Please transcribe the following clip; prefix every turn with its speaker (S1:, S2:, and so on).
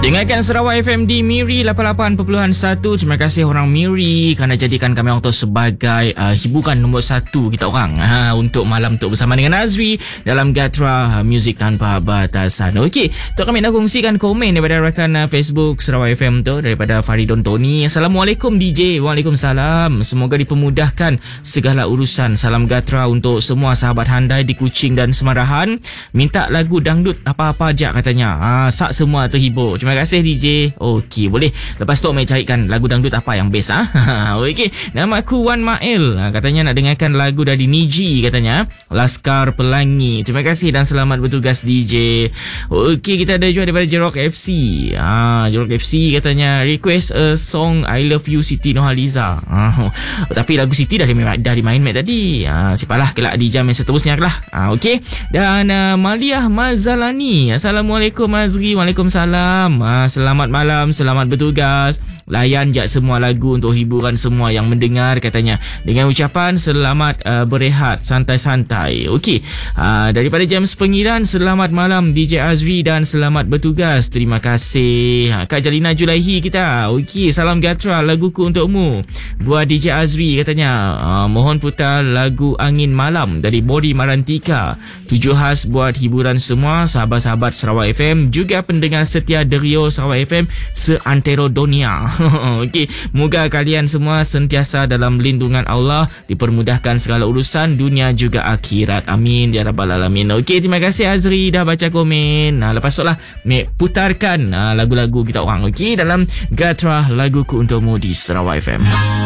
S1: Dengarkan Sarawak FM di Miri 88.1. Terima kasih orang Miri kerana jadikan kami orang tu sebagai hiburan nombor 1 kita orang untuk malam tu bersama dengan Azri dalam Gatra Music Tanpa Batasan. Okey, tu kami nak kongsikan komen daripada rakan Facebook Sarawak FM tu, daripada Faridon Tony. Assalamualaikum DJ. Waalaikumsalam. Semoga dipermudahkan segala urusan. Salam Gatra untuk semua sahabat handai di Kuching dan Semarahan. Minta lagu dangdut apa-apa je katanya. Sak semua terhibur. Terima kasih DJ. Okey, boleh. Lepas tu mai carikan lagu dangdut apa yang best Okey. Nama aku Wan Mail. Katanya nak dengarkan lagu dari Niji katanya. Laskar Pelangi. Terima kasih dan selamat bertugas DJ. Okey, kita ada juga daripada Jerok FC. Jerok FC katanya request a song I Love You Siti Nurhaliza. Tapi lagu Siti dah dimain Mac tadi. Siapalah kelak di jam yang seterusnya lah. Okey. Dan Maliah Mazalani. Assalamualaikum Azri. Waalaikumsalam. Selamat malam, selamat bertugas. Layan je semua lagu untuk hiburan semua yang mendengar katanya. Dengan ucapan selamat berehat, santai-santai. Okey. Daripada James Pengiran, selamat malam DJ Azri dan selamat bertugas. Terima kasih. Kak Jalina Julaihi kita. Okey, salam Gatra, laguku untukmu. Buat DJ Azri katanya. Mohon putar lagu Angin Malam dari Bodi Marantika. Tujuh khas buat hiburan semua sahabat-sahabat Sarawak FM, juga pendengar setia Rio Sarawak FM seantero dunia. Okey, moga kalian semua sentiasa dalam lindungan Allah, dipermudahkan segala urusan dunia juga akhirat. Amin ya rabbal alamin. Okey, terima kasih Azri dah baca komen. Lepas tu lah putarkan lagu-lagu kita orang. Okey, dalam Gatra laguku untukmu di Sarawak FM.